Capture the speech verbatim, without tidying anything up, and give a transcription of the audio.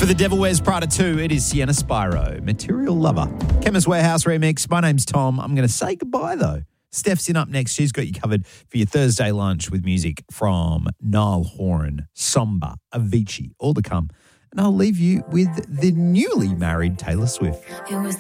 For the Devil Wears Prada two, it is Sienna Spyro, Material Lover. Chemist Warehouse remix. My name's Tom. I'm going to say goodbye, though. Steph's in up next. She's got you covered for your Thursday lunch with music from Niall Horan, Somba, Avicii, all to come. And I'll leave you with the newly married Taylor Swift. It was